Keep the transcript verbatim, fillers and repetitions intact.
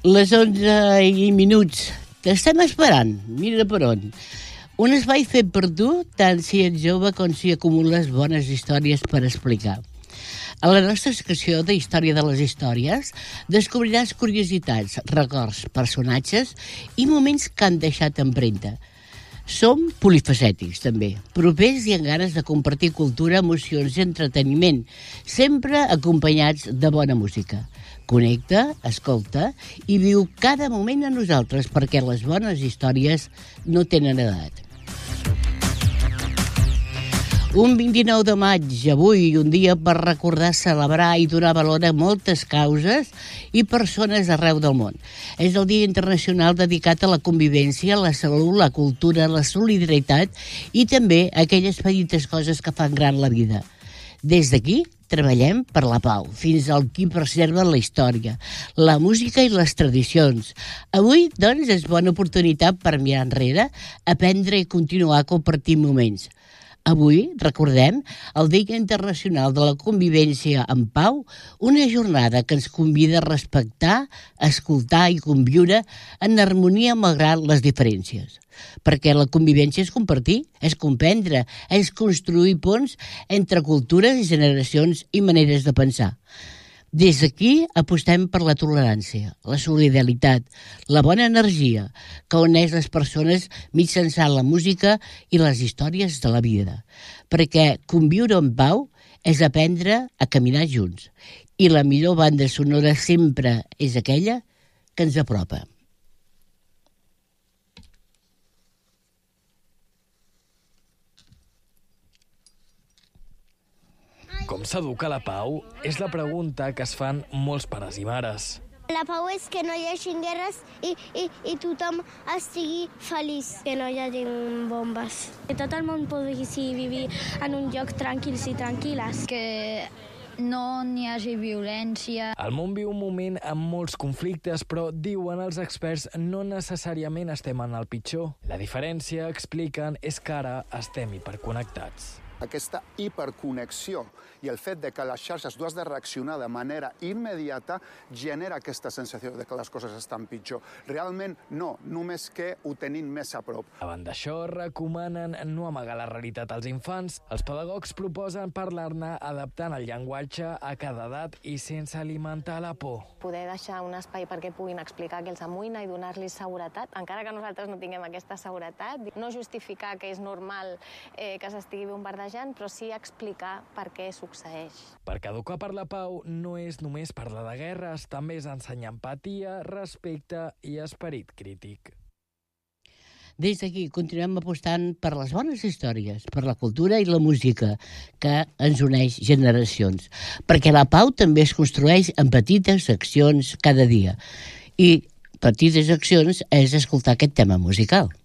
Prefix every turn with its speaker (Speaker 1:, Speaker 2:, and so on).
Speaker 1: Les onze i minuts. T'estem esperant. Mira per on. Un espai fet per tu, tant si ets jove com si acumules bones històries per explicar. A la nostra secció de Història de les Històries descobriràs curiositats, records, personatges i moments que han deixat empremta. Som polifacètics, també, propers i amb ganes de compartir cultura, emocions i entreteniment, sempre acompanyats de bona música. Connecta, escolta i viu cada moment a nosaltres, perquè les bones històries no tenen edat. Un vint-i-nou de maig, avui, un dia per recordar, celebrar i donar valor a moltes causes i persones arreu del món. És el Dia Internacional dedicat a la convivència, la salut, la cultura, la solidaritat i també aquelles petites coses que fan gran la vida. Des d'aquí treballem per la pau, fins al qui preserva la història, la música i les tradicions. Avui, doncs, és bona oportunitat per mirar enrere, aprendre i continuar compartint moments. Avui recordem el Dia Internacional de la Convivència en Pau, una jornada que ens convida a respectar, escoltar i conviure en harmonia malgrat les diferències. Perquè la convivència és compartir, és comprendre, és construir ponts entre cultures, generacions i maneres de pensar. Des d'aquí apostem per la tolerància, la solidaritat, la bona energia que uneix les persones mitjançant la música i les històries de la vida. Perquè conviure en pau és aprendre a caminar junts. I la millor banda sonora sempre és aquella que ens apropa.
Speaker 2: Com s'educa la pau? És la pregunta que es fan molts pares i mares.
Speaker 3: La pau és que no hi hagi guerres i, i, i tothom estigui feliç, que no hi hagi bombes.
Speaker 4: Que tot el món pugui vivir en un lloc tranquils i tranquil·les.
Speaker 5: Que no n'hi hagi violència.
Speaker 2: El món viu un moment amb molts conflictes, però, diuen els experts, no necessàriament estem en el pitjor. La diferència, expliquen, és que ara estem hiperconnectats.
Speaker 6: Aquesta hiperconnexió i el fet de que les xarxes tu has de reaccionar de manera immediata genera aquesta sensació de que les coses estan pitjor. Realment no, només que ho tenim més a prop.
Speaker 2: Davant d'això, recomanen no amagar la realitat als infants. Els pedagogs proposen parlar-ne adaptant el llenguatge a cada edat i sense alimentar la por.
Speaker 7: Poder deixar un espai perquè puguin explicar que els amoïna i donar-los seguretat, encara que nosaltres no tinguem aquesta seguretat. No justificar que és normal eh, que s'estigui bombardejant, però sí explicar per què succeeix.
Speaker 2: Perquè educar per la pau no és només parlar de guerres, també és ensenyar empatia, respecte i esperit crític.
Speaker 1: Des d'aquí continuem apostant per les bones històries, per la cultura i la música que ens uneix generacions. Perquè la pau també es construeix en petites accions cada dia. I petites accions és escoltar aquest tema musical.